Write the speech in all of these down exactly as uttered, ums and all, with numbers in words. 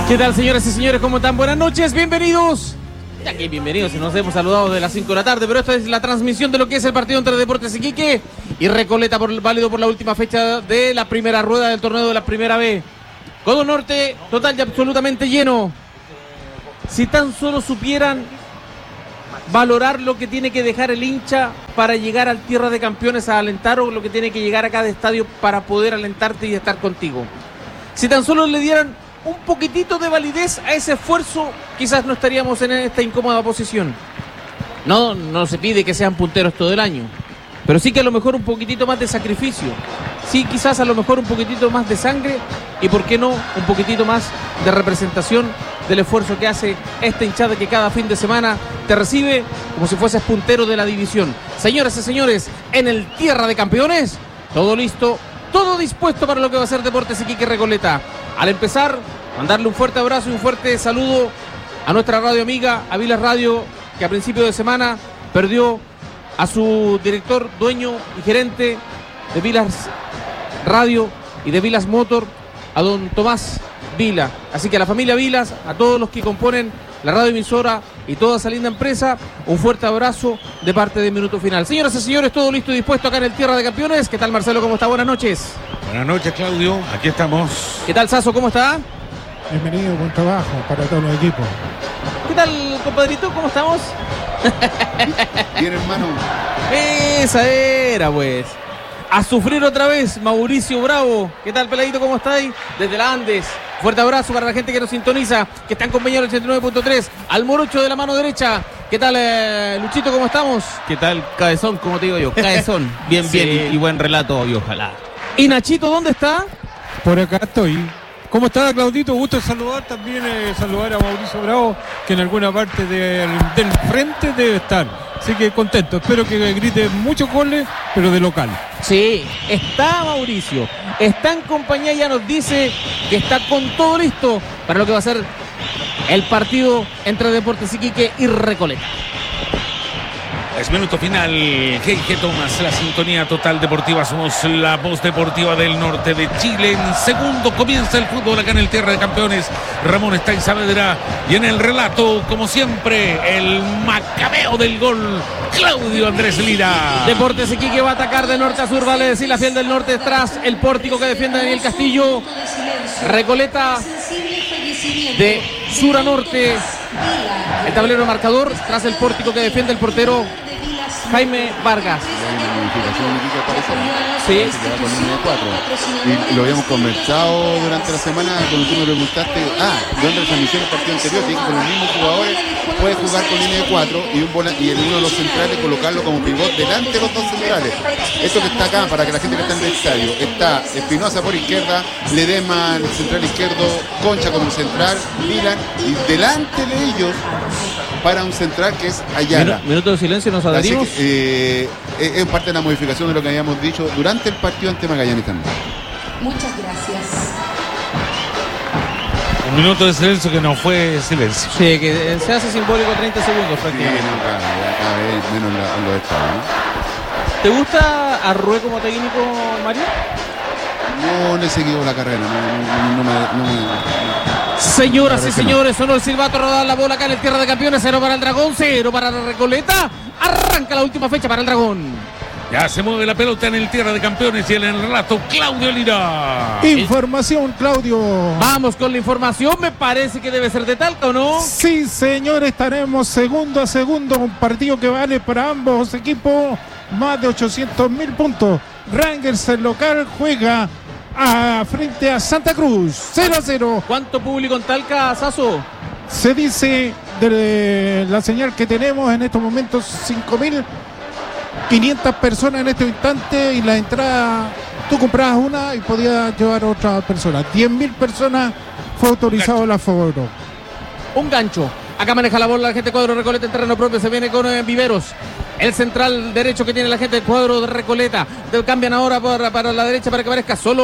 ¿Qué tal, señoras y señores? ¿Cómo están? Buenas noches, bienvenidos. Ya que bienvenidos, si nos hemos saludado de las cinco de la tarde, pero esta es la transmisión de lo que es el partido entre Deportes Iquique y Recoleta, por, válido por la última fecha de la primera rueda del torneo de la Primera B. Codo Norte, total y absolutamente lleno. Si tan solo supieran valorar lo que tiene que dejar el hincha para llegar al Tierra de Campeones a alentar, o lo que tiene que llegar a cada estadio para poder alentarte y estar contigo. Si tan solo le dieran un poquitito de validez a ese esfuerzo, quizás no estaríamos en esta incómoda posición. No, no se pide que sean punteros todo el año, pero sí que a lo mejor un poquitito más de sacrificio. Sí, quizás a lo mejor un poquitito más de sangre y, ¿por qué no?, un poquitito más de representación del esfuerzo que hace esta hinchada que cada fin de semana te recibe como si fueses puntero de la división. Señoras y señores, en el Tierra de Campeones, todo listo, todo dispuesto para lo que va a ser Deportes Iquique Recoleta. Al empezar, mandarle un fuerte abrazo y un fuerte saludo a nuestra radio amiga, a Vilas Radio, que a principio de semana perdió a su director, dueño y gerente de Vilas Radio y de Vilas Motor, a don Tomás Vila. Así que a la familia Vilas, a todos los que componen la radioemisora y toda esa linda empresa, un fuerte abrazo de parte de Minuto Final. Señoras y señores, todo listo y dispuesto acá en el Tierra de Campeones. ¿Qué tal, Marcelo? ¿Cómo está? Buenas noches. Buenas noches, Claudio. Aquí estamos. ¿Qué tal, Sasso? ¿Cómo está? Bienvenido, buen trabajo para todos los equipos. ¿Qué tal, compadrito? ¿Cómo estamos? Bien, hermano. Esa era, pues. A sufrir otra vez, Mauricio Bravo. ¿Qué tal, peladito? ¿Cómo estáis? Desde la Andes. Fuerte abrazo para la gente que nos sintoniza, que está en compañero ochenta y nueve punto tres. Al morocho de la mano derecha. ¿Qué tal, eh, Luchito? ¿Cómo estamos? ¿Qué tal, cabezón? Como te digo yo, cabezón. Bien, Sí. bien y, y buen relato, y ojalá. ¿Y Nachito dónde está? Por acá estoy. ¿Cómo está, Claudito? Gusto saludar también, eh, saludar a Mauricio Bravo, que en alguna parte del, del frente debe estar. Así que contento, espero que grite muchos goles, pero de local. Sí, está Mauricio. Está en compañía, ya nos dice que está con todo listo para lo que va a ser el partido entre Deportes Iquique y Recoleta. Es minuto final. G G Thomas, la sintonía total deportiva. Somos la voz deportiva del norte de Chile. En segundo comienza el fútbol acá en el Tierra de Campeones. Ramón está en Saavedra. Y en el relato, como siempre, el macabeo del gol, Claudio Andrés Lira. Deportes Iquique va a atacar de norte a sur, vale decir la fiel del norte tras el pórtico que defiende Daniel Castillo. Recoleta de sur a norte. El tablero marcador tras el pórtico que defiende el portero Jaime Vargas. Sí. Y lo habíamos conversado durante la semana cuando tú me preguntaste, ah, ¿dónde transmisión el partido anterior? Te dije, con los mismos jugadores puedes jugar con línea de cuatro y, un bola, y el uno de los centrales colocarlo como pivot delante de los dos centrales. Esto que está acá, para que la gente que está en el estadio, está Espinosa por izquierda, Ledema el central izquierdo, Concha como central, Milan, y delante de ellos para un central que es Ayala. Minuto de silencio, nos Así adherimos. que, eh, es, es parte de la modificación de lo que habíamos dicho durante el partido ante Magallanes también. Muchas gracias. Un minuto de silencio que no fue silencio. Sí, que se hace simbólico treinta segundos Sí, prácticamente. no, cada, cada vez menos en, la, en los estados, ¿no? ¿Te gusta Arrué como técnico, Mario? No le he seguido la carrera, no, no, no, me, no me- Señoras y Parece no. señores, sonó el silbato, rodar la bola acá en el Tierra de Campeones. Cero para el Dragón, cero para la Recoleta. Arranca la última fecha para el Dragón. Ya se mueve la pelota en el Tierra de Campeones y en el relato, Claudio Lira. Información, Claudio. Vamos con la información, me parece que debe ser de Talca, ¿o no? Sí, señor, estaremos segundo a segundo. Un partido que vale para ambos equipos más de ochocientos mil puntos. Rangers, el local, juega a, frente a Santa Cruz. cero a cero. ¿Cuánto público en Talca, Sasso? Se dice de la señal que tenemos en estos momentos cinco mil quinientas personas en este instante, y la entrada, tú comprabas una y podías llevar a otra persona. diez mil personas fue autorizado el aforo. Un gancho. Acá maneja la bola la gente cuadro Recoleta en terreno propio. Se viene con eh, Viveros. El central derecho que tiene la gente del cuadro de Recoleta. Cambian ahora para, para la derecha para que aparezca solo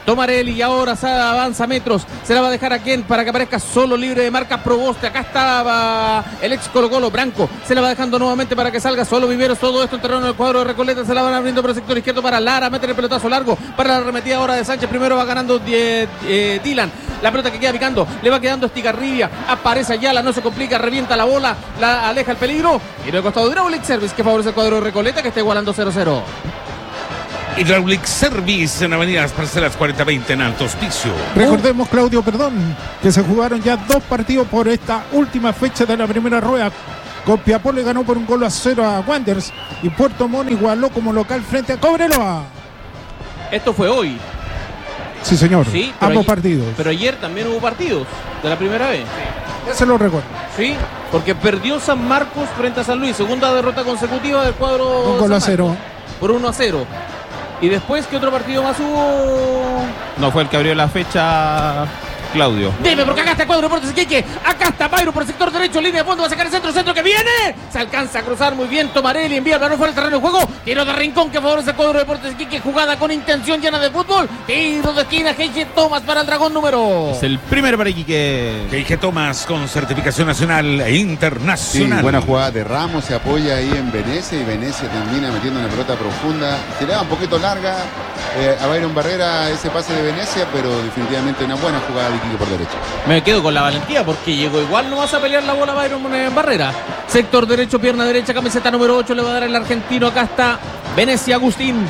Tomarelli y ahora se avanza metros. Se la va a dejar a quién para que aparezca solo libre de marca Proboste. Acá estaba el ex Colo Colo, Branco. Se la va dejando nuevamente para que salga solo Viveros. Todo esto en terreno del cuadro de Recoleta. Se la van abriendo por el sector izquierdo para Lara. Mete el pelotazo largo para la arremetida ahora de Sánchez. Primero va ganando eh, eh, Dylan. La pelota que queda picando. Le va quedando Estigarribia. Aparece Ayala. No se complica. Revienta la bola. La aleja el peligro. Y el costado de Hydraulic Service que favorece el cuadro de Recoleta que está igualando cero cero. Hydraulic Service en Avenida Las Parcelas cuarenta veinte en Alto Hospicio. Recordemos, Claudio, perdón, que se jugaron ya dos partidos por esta última fecha de la primera rueda. Copiapó le ganó por un gol a cero a Wanderers y Puerto Montt igualó como local frente a Cobreloa. Esto fue hoy. Sí, señor. Sí, ambos ayer, partidos. Pero ayer también hubo partidos de la primera vez. Ya se lo recuerdo. Sí, porque perdió San Marcos frente a San Luis. Segunda derrota consecutiva del cuadro. Un gol a cero. Por uno a cero. Y después, ¿qué otro partido más hubo? No fue el que abrió la fecha, Claudio. Dime, porque acá está el cuadro de Deportes Iquique. Acá está Bayro por el sector derecho, línea de fondo, va a sacar el centro, centro que viene. Se alcanza a cruzar muy bien Tomarelli, envía el balón fuera del terreno de juego. Tiro de rincón que favorece el cuadro de Deportes Iquique. Jugada con intención llena de fútbol. Tiro de esquina, Heije Thomas para el dragón número. Es el primero para Iquique. Heije Thomas con certificación nacional e Sí, internacional. buena jugada de Ramos, se apoya ahí en Venecia y Venecia termina metiendo una pelota profunda. Se le da un poquito larga eh, a Byron Barrera ese pase de Venecia, pero definitivamente una buena jugada de Iquique por derecha. Me quedo con la valentía porque llegó igual, no vas a pelear la bola Byron en Barrera. Sector derecho, pierna derecha, camiseta número ocho, le va a dar el argentino. Acá está Venecia Agustín.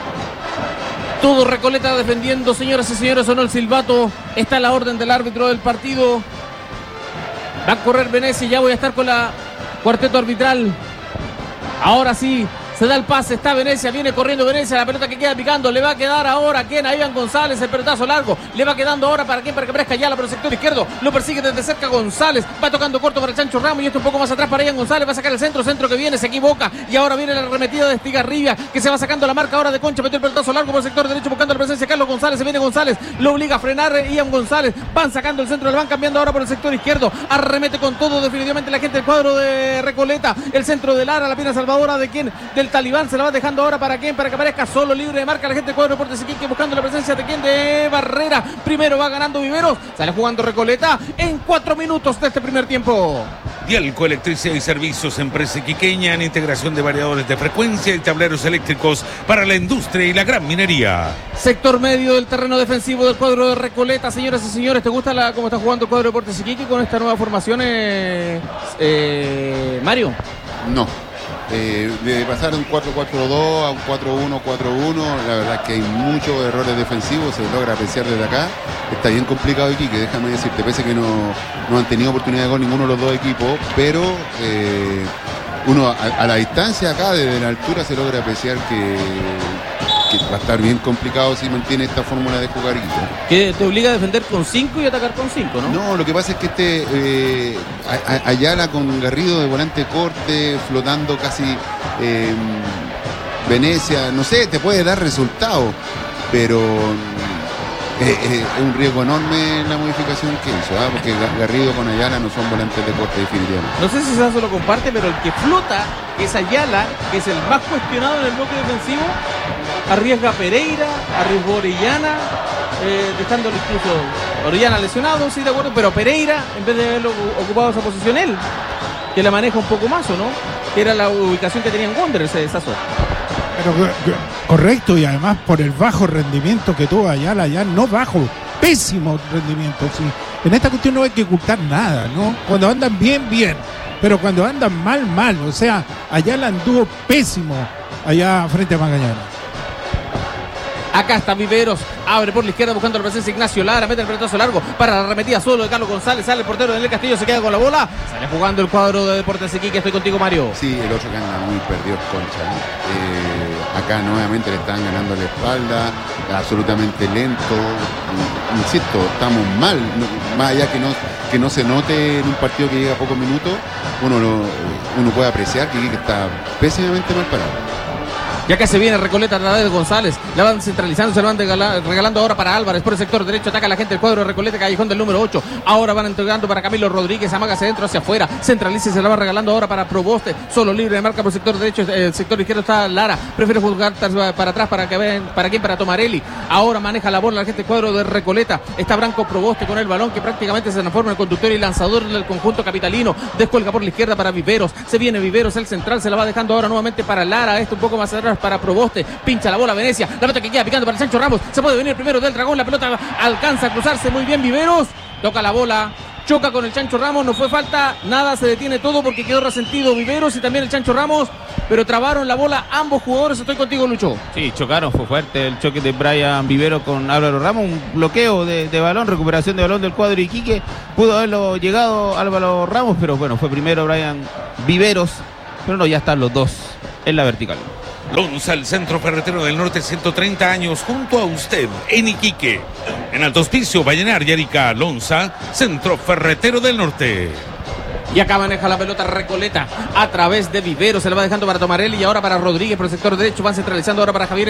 Todo Recoleta defendiendo, señoras y señores, sonó el silbato. Está la orden del árbitro del partido. Va a correr Venecia y ya voy a estar con la cuarteto arbitral. Ahora sí, se da el pase, está Venecia, viene corriendo Venecia, la pelota que queda picando, le va a quedar ahora a quién, a Iván González, el pelotazo largo, le va quedando ahora para quién, para que aparezca Ayala por el sector izquierdo, lo persigue desde cerca González, va tocando corto para el Chancho Ramos y esto un poco más atrás para Iván González, va a sacar el centro, centro que viene, se equivoca y ahora viene la arremetida de Estigarribia que se va sacando la marca ahora de Concha, metió el pelotazo largo por el sector derecho buscando la presencia de Carlos González, se viene González, lo obliga a frenar Iván González, van sacando el centro, le van cambiando ahora por el sector izquierdo, arremete con todo definitivamente la gente del cuadro de Recoleta, el centro de Lara, la pierna salvadora de quién, del Talibán, se la va dejando ahora para quién, para que aparezca solo libre de marca la gente del cuadro de Deportes Iquique buscando la presencia de quién, de Barrera. Primero va ganando Viveros, sale jugando Recoleta en cuatro minutos de este primer tiempo. Dialco Electricidad y Servicios, empresa iquiqueña en integración de variadores de frecuencia y tableros eléctricos para la industria y la gran minería. Sector medio del terreno defensivo del cuadro de Recoleta, señoras y señores, ¿te gusta la, cómo está jugando el cuadro de Deportes Iquique con esta nueva formación, eh, eh, Mario? No. Eh, de pasar de un cuatro cuatro dos a un cuatro uno cuatro uno, la verdad es que hay muchos errores defensivos, se logra apreciar desde acá. Está bien complicado aquí, que déjame decirte, pese que no, no han tenido oportunidad de gol ninguno de los dos equipos, pero eh, uno a, a la distancia acá, desde la altura, se logra apreciar que, que va a estar bien complicado si mantiene esta fórmula de jugar. Que te obliga a defender con cinco y atacar con cinco, ¿no? No, lo que pasa es que este eh, a, a, Ayala con Garrido de volante corte, flotando casi eh, Venecia, no sé, te puede dar resultado, pero eh, eh, es un riesgo enorme la modificación que hizo, ¿eh? Porque Garrido con Ayala no son volantes de corte definitivamente. No sé si Sasso lo comparte, pero el que flota es Ayala, que es el más cuestionado en el bloque defensivo. Arriesga a Pereira, arriesgó a Orellana, eh, dejándolo incluso Orellana lesionado, sí, de acuerdo, pero Pereira, en vez de haberlo ocupado esa posición él, que la maneja un poco más, ¿o no? Que era la ubicación que tenía en Wanderers ese Sasso. Pero correcto, y además por el bajo rendimiento que tuvo Ayala, ya no bajo, pésimo rendimiento, sí. En esta cuestión no hay que ocultar nada, ¿no? Cuando andan bien, bien, pero cuando andan mal, mal, o sea, Ayala anduvo pésimo allá frente a Magallanes. Acá está Viveros, abre por la izquierda buscando la presencia de Ignacio Lara, mete el pelotazo largo para la arremetida solo de Carlos González, sale el portero Daniel Castillo, se queda con la bola, sale jugando el cuadro de Deportes Iquique. Estoy contigo, Mario. Sí, el otro que anda muy perdido es Concha, ¿no? Eh, acá nuevamente le están ganando la espalda, absolutamente lento, insisto, estamos mal, no, más allá que no, que no se note en un partido que llega a pocos minutos, uno, lo, uno puede apreciar que Iquique está pésimamente mal parado. Ya que se viene Recoleta a través de González. La van centralizando, se la van regala, regalando ahora para Álvarez. Por el sector derecho ataca la gente el cuadro de Recoleta, callejón del número ocho. Ahora van entregando para Camilo Rodríguez. Amaga hacia adentro, hacia afuera. Centraliza y se la va regalando ahora para Proboste. Solo libre de marca por el sector derecho. El sector izquierdo está Lara. Prefiere jugar para atrás para que vean. ¿Para quién? Para Tomarelli. Ahora maneja la bola la gente del cuadro de Recoleta. Está Branco Proboste con el balón que prácticamente se transforma en conductor y lanzador del conjunto capitalino. Descuelga por la izquierda para Viveros. Se viene Viveros, el central. Se la va dejando ahora nuevamente para Lara. Esto un poco más atrás para Proboste. Pincha la bola Venecia. La pelota que queda picando para Sancho Ramos. Se puede venir primero del Dragón. La pelota alcanza a cruzarse muy bien Viveros. Toca la bola. Choca con el Chancho Ramos. No fue falta. Nada. Se detiene todo porque quedó resentido Viveros y también el Chancho Ramos. Pero trabaron la bola ambos jugadores. Estoy contigo, Lucho. Sí, chocaron. Fue fuerte el choque de Brian Viveros con Álvaro Ramos. Un bloqueo de, de balón. Recuperación de balón del cuadro Iquique. Pudo haberlo llegado Álvaro Ramos. Pero bueno, fue primero Brian Viveros. Pero no, ya están los dos en la vertical. Lonza, el Centro Ferretero del Norte, ciento treinta años, junto a usted, en Iquique. En Alto Hospicio, Vallenar y Arica, Lonza, Centro Ferretero del Norte. Y acá maneja la pelota Recoleta a través de Viveros. Se la va dejando para Tomarelli y ahora para Rodríguez por el sector derecho. Van centralizando ahora para Javier